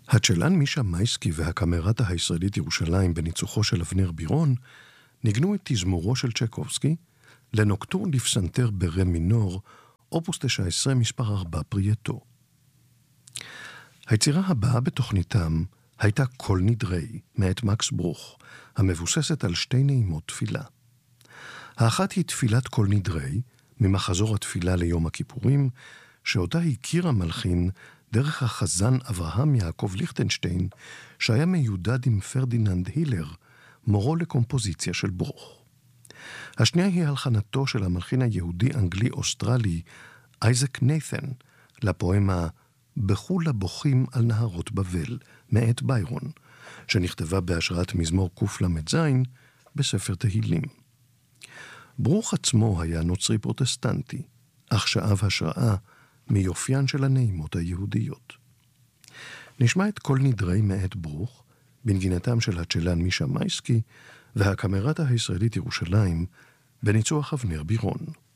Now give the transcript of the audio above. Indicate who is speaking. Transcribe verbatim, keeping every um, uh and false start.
Speaker 1: הצ'לן מישה מייסקי והקמרטה הישראלית ירושלים בניצוחו של אבנר בירון ניגנו את תזמורו של צ'קובסקי לנוקטורן לפסנתר ברה מינור, אופוס תשע עשרה מספר ארבע פרייטו. היצירה הבאה בתוכניתם הייתה קול נדרי מאת מקס ברוך, המבוססת על שתי נעימות תפילה. האחת היא תפילת קול נדרי, ממחזור התפילה ליום הכיפורים, שאותה הכיר המלחין דרך החזן אברהם יעקב ליכטנשטיין, שהיה מיודד עם פרדיננד הילר, מורו לקומפוזיציה של ברוך. השנייה היא הלחנתו של המלחין היהודי-אנגלי-אוסטרלי, אייזק ניית'ן, לפואמה "בכו לבוכים על נהרות בבל", מאת ביירון, שנכתבה בהשראת מזמור קל"ז בספר תהילים. ברוך עצמו היה נוצרי פרוטסטנטי, אך שאב השראה מיופיין של הנעימות היהודיות. נשמע את קול נדרי מאת ברוך, בנגינתם של הצ'לן מישה מייסקי, והקמרטה הישראלית ירושלים, בניצוח אבנר בירון.